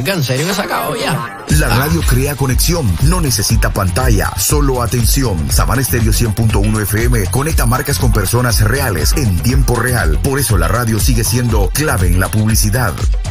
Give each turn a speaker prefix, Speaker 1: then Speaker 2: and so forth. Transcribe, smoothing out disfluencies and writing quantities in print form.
Speaker 1: Olga, ¿en serio que se acabó ya?
Speaker 2: La radio crea conexión, no necesita pantalla, solo atención. Sabana Estéreo 100.1 FM conecta marcas con personas reales en tiempo real. Por eso la radio sigue siendo clave en la publicidad.